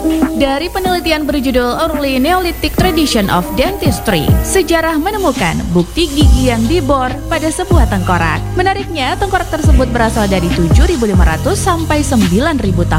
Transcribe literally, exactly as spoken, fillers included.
Dari penelitian berjudul Early Neolithic Tradition of Dentistry, sejarah menemukan bukti gigi yang dibor pada sebuah tengkorak. Menariknya, tengkorak tersebut berasal dari tujuh ribu lima ratus sampai sembilan ribu tahun